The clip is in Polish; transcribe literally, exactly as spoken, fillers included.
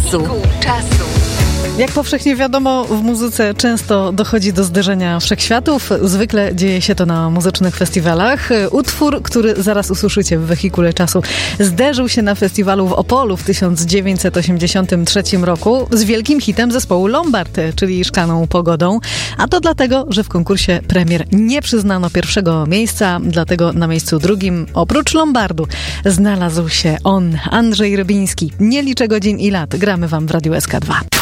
czasu. Jak powszechnie wiadomo, w muzyce często dochodzi do zderzenia wszechświatów. Zwykle dzieje się to na muzycznych festiwalach. Utwór, który zaraz usłyszycie w Wehikule Czasu, zderzył się na festiwalu w Opolu w tysiąc dziewięćset osiemdziesiątym trzecim roku z wielkim hitem zespołu Lombard, czyli Szklaną pogodą. A to dlatego, że w konkursie premier nie przyznano pierwszego miejsca, dlatego na miejscu drugim, oprócz Lombardu, znalazł się on, Andrzej Rybiński. Nie liczę godzin i lat. Gramy wam w Radiu S K dwa.